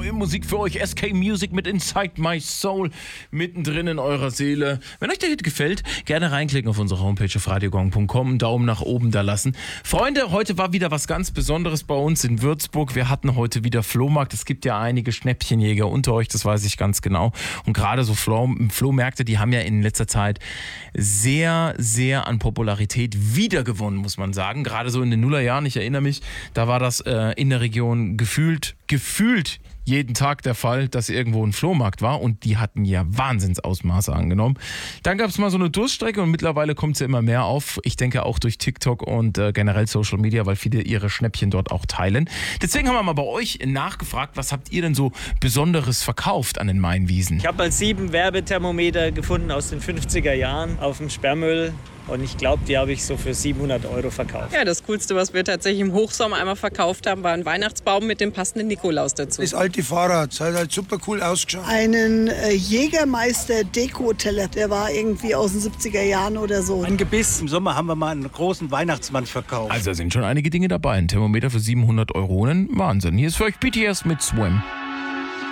neue Musik für euch. SK Music mit Inside My Soul, mittendrin in eurer Seele. Wenn euch der Hit gefällt, gerne reinklicken auf unsere Homepage auf radiogong.com, Daumen nach oben da lassen. Freunde, heute war wieder was ganz Besonderes bei uns in Würzburg. Wir hatten heute wieder Flohmarkt. Es gibt ja einige Schnäppchenjäger unter euch, das weiß ich ganz genau. Und gerade so Flohmärkte, die haben ja in letzter Zeit sehr, sehr an Popularität wiedergewonnen, muss man sagen. Gerade so in den Nullerjahren, ich erinnere mich, da war das in der Region gefühlt jeden Tag der Fall, dass irgendwo ein Flohmarkt war und die hatten ja Wahnsinnsausmaße angenommen. Dann gab es mal so eine Durststrecke und mittlerweile kommt es ja immer mehr auf. Ich denke auch durch TikTok und generell Social Media, weil viele ihre Schnäppchen dort auch teilen. Deswegen haben wir mal bei euch nachgefragt, was habt ihr denn so Besonderes verkauft an den Mainwiesen? Ich habe mal 7 Werbethermometer gefunden aus den 50er Jahren auf dem Sperrmüll. Und ich glaube, die habe ich so für 700 € verkauft. Ja, das Coolste, was wir tatsächlich im Hochsommer einmal verkauft haben, war ein Weihnachtsbaum mit dem passenden Nikolaus dazu. Das alte Fahrrad, das hat halt super cool ausgeschaut. Einen Jägermeister-Deko-Teller, der war irgendwie aus den 70er Jahren oder so. Ein Gebiss. Im Sommer haben wir mal einen großen Weihnachtsmann verkauft. Also da sind schon einige Dinge dabei. Ein Thermometer für 700 €, ein Wahnsinn. Hier ist für euch BTS mit Swim.